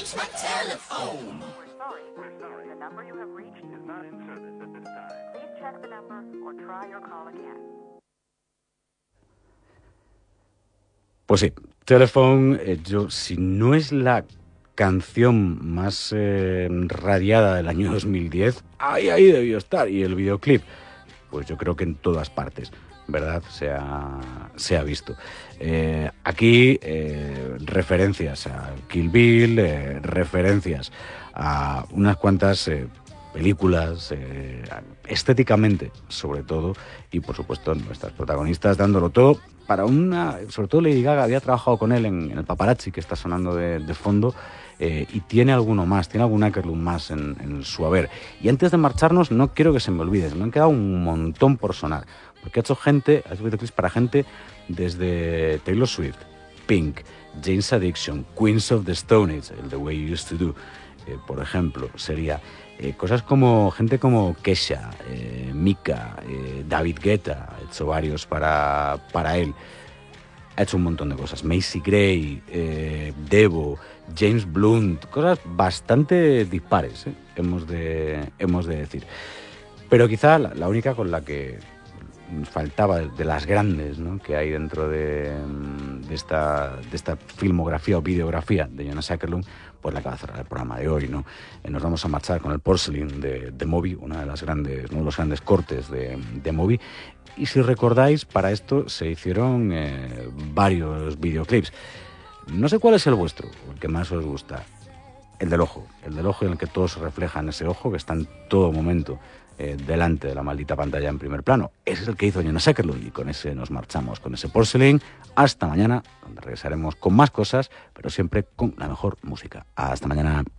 We're sorry. The number you have reached is not in service at this time. Please check the number or try your call again. Pues sí, Telephone, yo, si no es la canción más radiada del año 2010, ahí debió estar. Y el videoclip, pues yo creo que en todas partes, ¿verdad? Se ha visto. Aquí referencias a Kill Bill, referencias a unas cuantas películas, estéticamente sobre todo, y por supuesto nuestras protagonistas dándolo todo para sobre todo Lady Gaga había trabajado con él en el Paparazzi, que está sonando de fondo, y tiene alguno más, tiene algún Akerlund más en su haber. Y antes de marcharnos, no quiero que se me olvide, me han quedado un montón por sonar, porque ha hecho videoclips para gente desde Taylor Swift, Pink, Jane's Addiction, Queens of the Stone Age, el The Way You Used to Do, por ejemplo, sería cosas como gente como Kesha, Mika, David Guetta, ha hecho varios para él. Ha hecho un montón de cosas. Macy Gray, Devo, James Blunt, cosas bastante dispares, hemos de decir. Pero quizá la única con la que faltaba de las grandes, ¿no?, que hay dentro de esta filmografía o videografía de Jonas Åkerlund, pues la que va a cerrar el programa de hoy, ¿no? Nos vamos a marchar con el Porcelain de Moby, uno de los grandes cortes de Moby. Y si recordáis, para esto se hicieron varios videoclips. No sé cuál es el vuestro, el que más os gusta. El del ojo en el que todo se refleja en ese ojo que está en todo momento delante de la maldita pantalla en primer plano. Ese es el que hizo Jonas Åkerlund, y con ese nos marchamos, con ese Porcelain. Hasta mañana, donde regresaremos con más cosas, pero siempre con la mejor música. Hasta mañana.